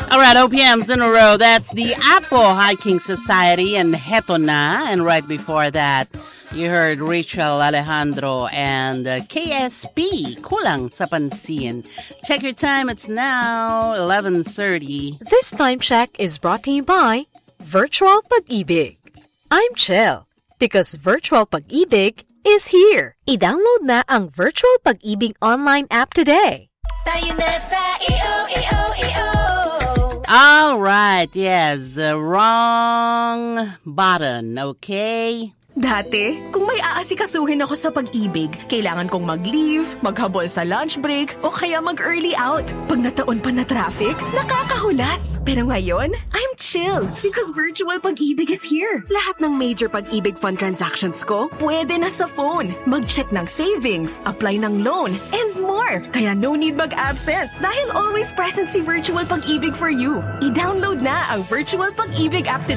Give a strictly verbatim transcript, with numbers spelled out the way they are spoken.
All right, O P Ms in a row. That's the Apple Hiking Society and Heto Na. And right before that, you heard Rachel Alejandro and uh, K S P, Kulang sa Pansin. Check your time. It's now eleven thirty. This time check is brought to you by Virtual Pag-ibig. I'm chill because Virtual Pag-ibig is here. I-download na ang Virtual Pag-ibig online app today. Tayo na sa I O, I O, I O. All right, yes, uh, wrong button, okay? Dati, kung may aasikasuhin ako sa pag-ibig, kailangan kong mag-leave, maghabol sa lunch break, o kaya mag-early out. Pag nataon pa na traffic, nakakahulas. Pero ngayon, I'm chill because Virtual Pag-ibig is here. Lahat ng major Pag-ibig fund transactions ko, pwede na sa phone. Mag-check ng savings, apply ng loan, and more. Kaya no need mag-absent dahil always present si Virtual Pag-ibig for you. I-download na ang Virtual Pag-ibig app today.